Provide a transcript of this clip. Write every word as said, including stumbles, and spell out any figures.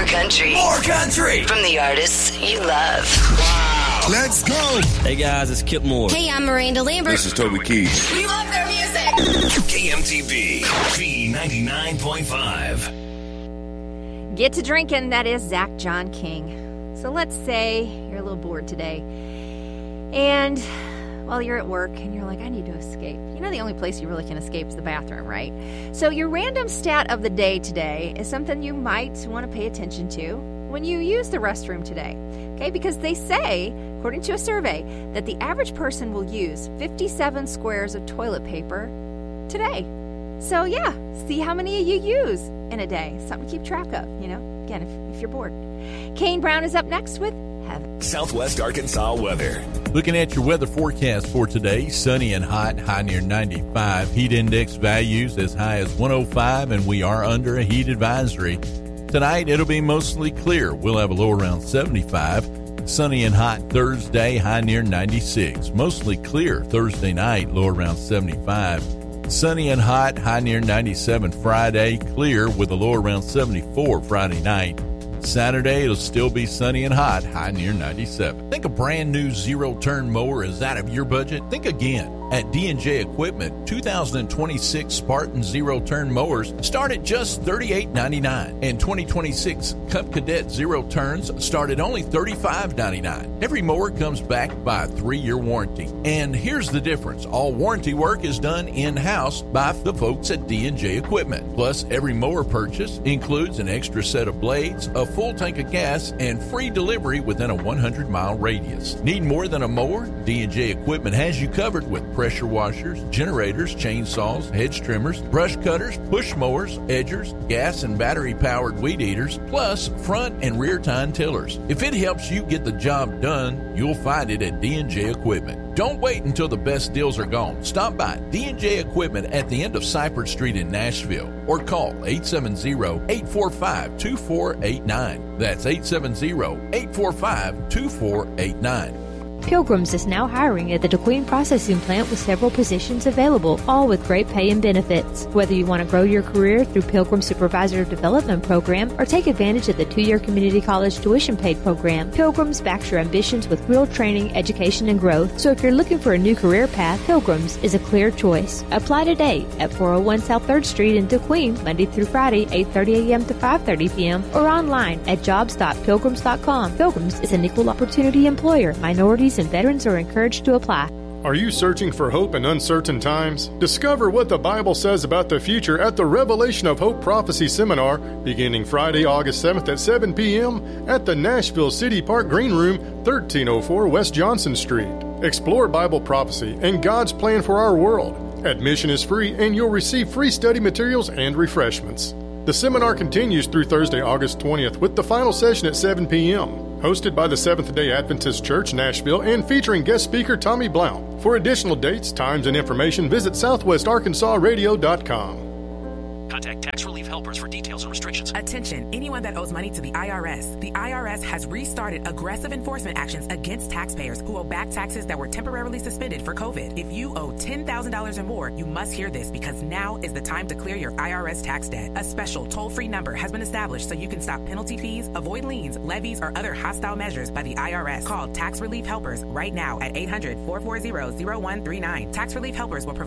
More country. More country. From the artists you love. Wow. Let's go. Hey, guys, it's Kip Moore. Hey, I'm Miranda Lambert. This is Toby Keith. We love their music. K M T V, B ninety-nine point five. Get to drinking, that is Zach John King. So let's say you're a little bored today, and while you're at work and you're like, I need to escape. You know the only place you really can escape is the bathroom, right? So your random stat of the day today is something you might want to pay attention to when you use the restroom today. Okay, because they say, according to a survey, that the average person will use fifty-seven squares of toilet paper today. So yeah, see how many you use in a day. Something to keep track of, you know, again, if, if you're bored. Kane Brown is up next with Heaven. Southwest Arkansas weather. Looking at your weather forecast for today, sunny and hot, high near ninety-five. Heat index values as high as one oh five, and we are under a heat advisory. Tonight, it'll be mostly clear. We'll have a low around seventy-five. Sunny and hot Thursday, high near ninety-six. Mostly clear Thursday night, low around seventy-five. Sunny and hot, high near ninety-seven Friday. Clear with a low around seventy-four Friday night. Saturday, it'll still be sunny and hot, high near ninety-seven. Think a brand new zero-turn mower is out of your budget? Think again. At D and J Equipment, two thousand twenty-six Spartan zero-turn mowers start at just thirty-eight ninety-nine, and twenty twenty-six Cub Cadet zero-turns start at only thirty-five ninety-nine. Every mower comes backed by a three-year warranty. And here's the difference. All warranty work is done in-house by the folks at D and J Equipment. Plus, every mower purchase includes an extra set of blades, a full tank of gas, and free delivery within a one hundred mile radius. Need more than a mower? D and J Equipment has you covered with pressure washers, generators, chainsaws, hedge trimmers, brush cutters, push mowers, edgers, gas and battery-powered weed eaters, plus front and rear tine tillers. If it helps you get the job done, you'll find it at D and J Equipment. Don't wait until the best deals are gone. Stop by D and J Equipment at the end of Cypress Street in Nashville, or call eight seven zero, eight four five, two four eight nine. That's eight seven zero, eight four five, two four eight nine. Pilgrims is now hiring at the DeQueen Processing Plant with several positions available, all with great pay and benefits. Whether you want to grow your career through Pilgrim Supervisor Development Program or take advantage of the two-year community college tuition paid program, Pilgrims backs your ambitions with real training, education, and growth. So if you're looking for a new career path, Pilgrims is a clear choice. Apply today at four oh one South third Street in DeQueen, Monday through Friday, eight thirty a.m. to five thirty p.m. or online at jobs dot pilgrims dot com. Pilgrims is an equal opportunity employer. Minorities and veterans are encouraged to apply. Are you searching for hope in uncertain times? Discover what the Bible says about the future at the Revelation of Hope Prophecy Seminar beginning Friday, August seventh at seven p.m. at the Nashville City Park Green Room, thirteen oh four West Johnson Street. Explore Bible prophecy and God's plan for our world. Admission is free and you'll receive free study materials and refreshments. The seminar continues through Thursday, August twentieth with the final session at seven p.m. Hosted by the Seventh-day Adventist Church, Nashville, and featuring guest speaker Tommy Blount. For additional dates, times, and information, visit southwest arkansas radio dot com. Contact Tax Relief Helpers for details and restrictions. Attention, anyone that owes money to the I R S. The I R S has restarted aggressive enforcement actions against taxpayers who owe back taxes that were temporarily suspended for COVID. If you owe ten thousand dollars or more, you must hear this because now is the time to clear your I R S tax debt. A special toll-free number has been established so you can stop penalty fees, avoid liens, levies, or other hostile measures by the I R S. Call Tax Relief Helpers right now at eight hundred, four four zero, zero one three nine. Tax Relief Helpers will provide